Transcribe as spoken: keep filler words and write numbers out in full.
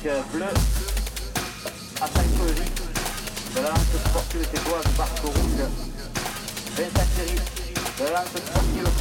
bleu à Saint-Claude, de la lance sportive c'est quoi du Barco Rouge, Vincent Thierry, de la lance sportive